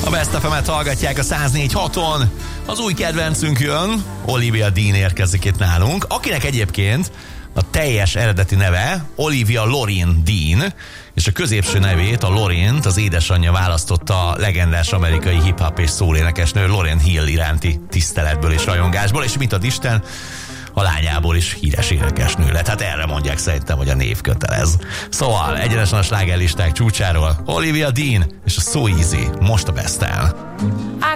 A Best FM-et hallgatják a 104.6-on. Az új kedvencünk jön, Olivia Dean érkezik itt nálunk, akinek egyébként a teljes eredeti neve Olivia Lorin Dean, és a középső nevét, a Lorint, az édesanyja választotta a legendás amerikai hip-hop és szólénekesnő Lauryn Hill iránti tiszteletből és rajongásból, és mit ad Isten, a lányából is híres énekesnő lett. Hát erre mondják szerintem, hogy a név kötelez. Szóval egyenesen a slágerlisták csúcsáról Olivia Dean és a So Easy most a Best-en. I